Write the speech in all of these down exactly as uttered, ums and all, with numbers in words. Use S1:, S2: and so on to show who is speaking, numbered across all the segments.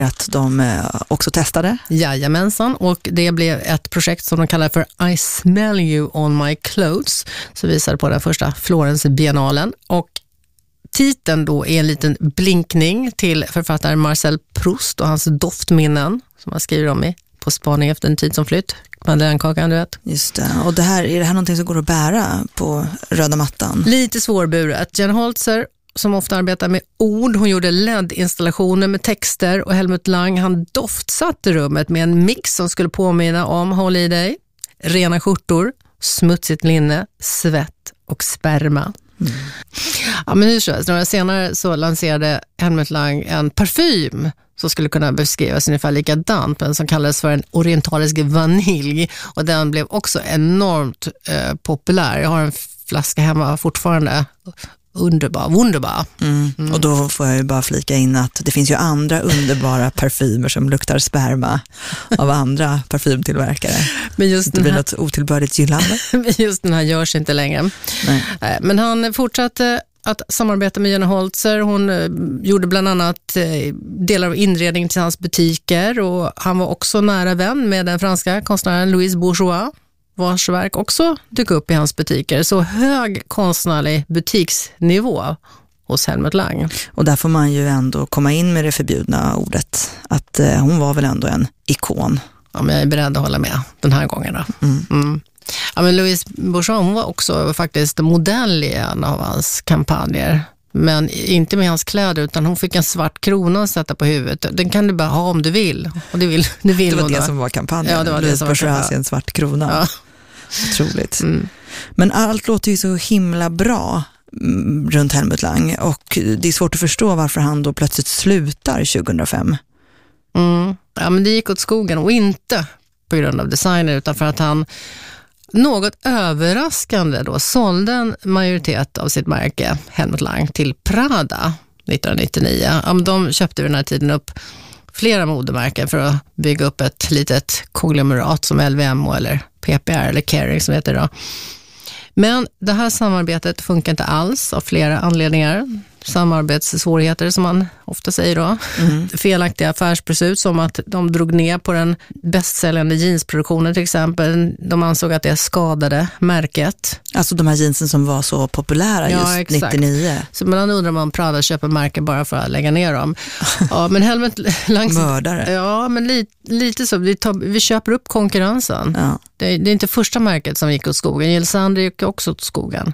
S1: att de också testade.
S2: Jajamensan, och det blev ett projekt som de kallar för I smell you on my clothes, som visade på den första Florens-biennalen. Och titeln då är en liten blinkning till författaren Marcel Proust och hans doftminnen som han skriver om i På spaning efter en tid som flytt. Madeleinekakan, du vet.
S1: Just det. Och det här, är det här någonting som går att bära på röda mattan?
S2: Lite svårburet. Jen Holzer, som ofta arbetar med ord, hon gjorde L E D-installationer med texter, och Helmut Lang, han doftsatte rummet med en mix som skulle påminna om håll i dig, rena skjortor, smutsigt linne, svett och sperma. Mm. Ja, men hur så? Några senare så lanserade Helmut Lang en parfym som skulle kunna beskrivas ungefär likadant, men som kallades för en orientalisk vanilj, och den blev också enormt eh, populär. Jag har en flaska hemma fortfarande. Underbar, wunderbar.
S1: Mm. Mm. Och då får jag ju bara flika in att det finns ju andra underbara parfymer som luktar sperma av andra parfymtillverkare. Men just det blir här... något otillbörligt gillande.
S2: Just den här görs inte längre. Nej. Men han fortsatte att samarbeta med Jen Holzer. Hon eh, gjorde bland annat eh, delar av inredningen till hans butiker, och han var också nära vän med den franska konstnären Louise Bourgeois, vars verk också dök upp i hans butiker. Så hög konstnärlig butiksnivå hos Helmut Lang.
S1: Och där får man ju ändå komma in med det förbjudna ordet, att eh, hon var väl ändå en ikon.
S2: Ja, men jag är beredd att hålla med den här gången då. Mm. Mm. Ja, men Louise Bourgeois, hon var också faktiskt modell i en av hans kampanjer. Men inte med hans kläder, utan hon fick en svart krona att sätta på huvudet. Den kan du bara ha om du vill. Och du vill, du vill
S1: det var det då. Som var kampanjen.
S2: Ja, det var det som var kampanjen.
S1: En svart krona.
S2: Ja.
S1: Otroligt. Mm. Men allt låter ju så himla bra runt Helmut Lang. Och det är svårt att förstå varför han då plötsligt slutar tjugohundrafem.
S2: Mm. Ja, men det gick åt skogen, och inte på grund av designer, utan för att han något överraskande då sålde en majoritet av sitt märke Helmut Lang till Prada nittonhundranittionio. Ja, de köpte vid den här tiden upp flera modemärken för att bygga upp ett litet konglomerat som L V M H eller P P R eller Kering som heter då. Men det här samarbetet funkar inte alls av flera anledningar. Samarbetssvårigheter som man ofta säger då. Mm. Felaktiga affärsbeslut som att de drog ner på den bästsäljande jeansproduktionen till exempel. De ansåg att det skadade märket.
S1: Alltså de här jeansen som var så populära just ja, exakt. nittionio.
S2: Så man undrar om Prada köper märken bara för att lägga ner dem. Ja, men Helmut Lang...
S1: Mördare.
S2: Ja, men lite, lite så. Vi, tar, vi köper upp konkurrensen. Ja. Det, det är inte första märket som gick åt skogen. Gilsander gick också åt skogen.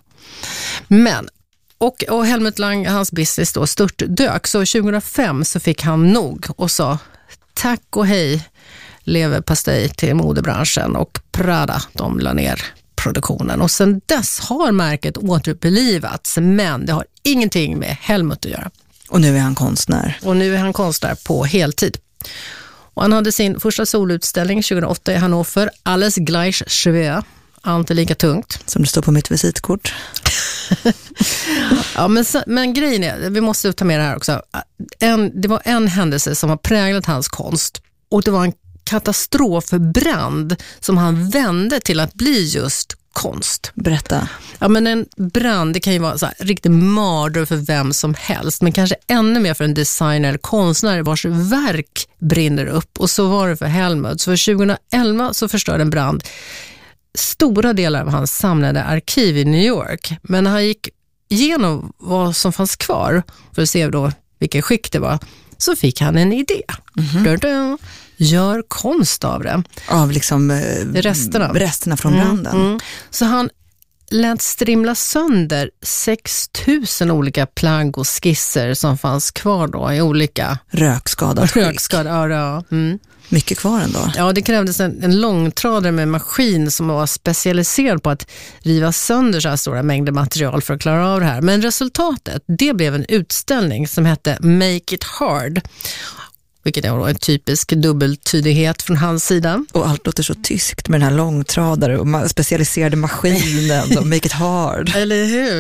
S2: Men Och, och Helmut Lang, hans business då, stört dök. Så tjugohundrafem så fick han nog och sa tack och hej leverpastej till modebranschen, och Prada, de la ner produktionen. Och sen dess har märket återupplivats, men det har ingenting med Helmut att göra.
S1: Och nu är han konstnär.
S2: Och nu är han konstnär på heltid. Och han hade sin första solutställning tjugohundraåtta i Hannover, Alles gleich schwer. Allt är lika tungt.
S1: Som det står på mitt visitkort.
S2: Ja, men, men grejen är, vi måste ta med det här också. En, det var en händelse som har präglat hans konst. Och det var en katastrofbrand som han vände till att bli just konst.
S1: Berätta.
S2: Ja, men en brand, det kan ju vara så här, riktigt mardor för vem som helst. Men kanske ännu mer för en designer eller konstnär vars verk brinner upp. Och så var det för Helmut. Så för tjugohundraelva så förstörde en brand stora delar av hans samlade arkiv i New York. Men när han gick igenom vad som fanns kvar för att se då vilken skick det var, så fick han en idé. Mm-hmm. Gör konst av det.
S1: Av liksom eh,
S2: resterna.
S1: resterna från branden. Mm, mm.
S2: Så han lät strimla sönder sex tusen olika plagg och skisser som fanns kvar då i olika
S1: rökskadade skick.
S2: Rökskadade, ja. Mm.
S1: Mycket kvar ändå.
S2: Ja, det krävdes en, en långtradare med maskin som var specialiserad på att riva sönder så här stora mängder material för att klara av det här. Men resultatet, det blev en utställning som hette Make it hard. Vilket är då en typisk dubbeltydighet från hans sida.
S1: Och allt låter så tyskt med den här långtradare och specialiserade maskinen och make it hard.
S2: Eller hur?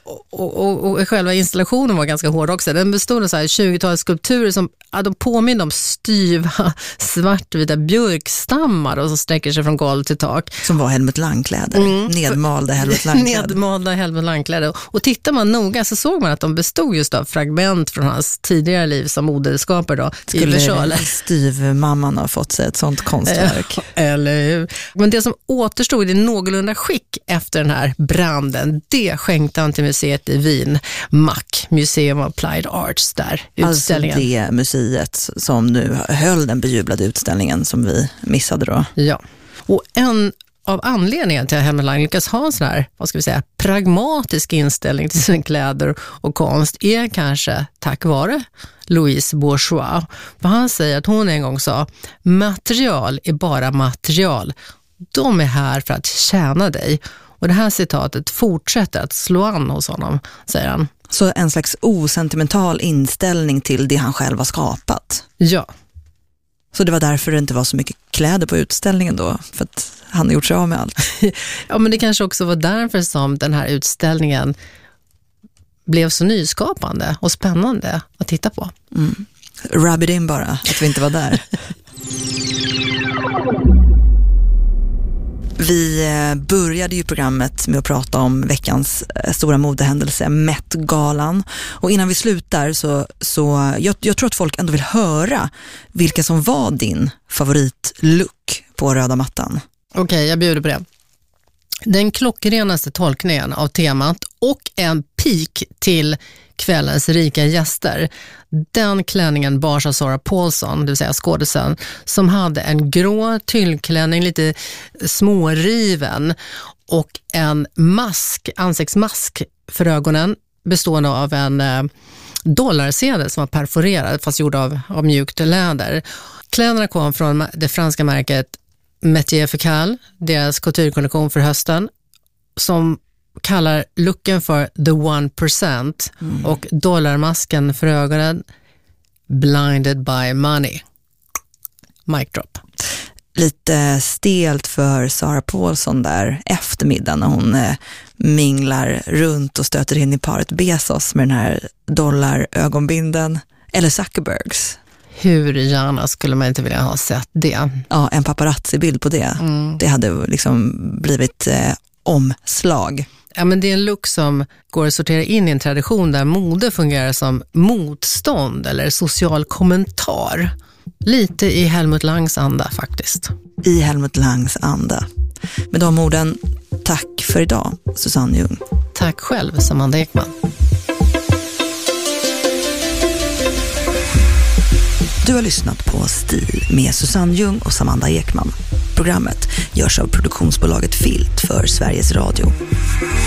S2: Och, och, och själva installationen var ganska hård också. Den bestod av så här tjugotalet skulpturer som ja, de påminner om styva svartvita björkstammar och som sträcker sig från golv till tak.
S1: Som var Helmut Lang-kläder. Mm. Nedmalda Helmut Lang-kläder.
S2: Nedmalda Helmut Lang-kläder. Och tittar man noga så såg man att de bestod just av fragment från hans tidigare liv som modeskapare då.
S1: Skulle styvmamman ha fått sig ett sånt konstverk?
S2: Eller hur? Men det som återstod i någorlunda skick efter den här branden, det skänkte han till museet i Wien, M A C, Museum of Applied Arts, där utställningen.
S1: Alltså det museet som nu höll den bejublade utställningen som vi missade då.
S2: Ja, och en av anledningen till att Helmut Lang lyckas ha en sån här, vad ska vi säga, pragmatisk inställning till sina kläder och konst är kanske tack vare Louise Bourgeois. För han säger att hon en gång sa, material är bara material. De är här för att tjäna dig. Och det här citatet fortsätter att slå an hos honom, säger han.
S1: Så en slags osentimental inställning till det han själv har skapat.
S2: Ja.
S1: Så det var därför det inte var så mycket kläder på utställningen då, för att han har gjort sig av med allt.
S2: Ja, men det kanske också var därför som den här utställningen blev så nyskapande och spännande att titta på.
S1: Mm. Rub it in bara, att vi inte var där. Vi började ju programmet med att prata om veckans stora modehändelse, Met-galan. Och innan vi slutar så, så jag, jag tror att folk ändå vill höra vilka som var din favoritlook på röda mattan.
S2: Okej, okay, jag bjuder på det. Den klockrenaste tolkningen av temat och en pik till kvällens rika gäster. Den klänningen bars av Sarah Paulson, det vill säga skådisen, som hade en grå tyllklänning, lite småriven och en mask, ansiktsmask för ögonen bestående av en eh, dollarsedel som var perforerad fast gjord av, av mjukt läder. Kläderna kom från det franska märket Métier Fecal, deras couture-kollektion för hösten, som kallar looken för the one percent mm. och dollarmasken för ögonen blinded by money. Mic drop.
S1: Lite stelt för Sarah Paulson där eftermiddagen när hon eh, minglar runt och stöter in i paret Bezos med den här dollarögonbinden, eller Zuckerbergs.
S2: Hur gärna skulle man inte vilja ha sett det?
S1: Ja, en paparazzi-bild på det. Mm. Det hade liksom blivit eh, omslag.
S2: Ja, men det är en look som går att sortera in i en tradition där mode fungerar som motstånd eller social kommentar. Lite i Helmut Langs anda faktiskt.
S1: I Helmut Langs anda. Med de orden, tack för idag, Susanne Ljung.
S2: Tack själv, Samanda Ekman.
S1: Du har lyssnat på Stil med Susanne Ljung och Samanda Ekman. Programmet görs av produktionsbolaget Filt för Sveriges Radio.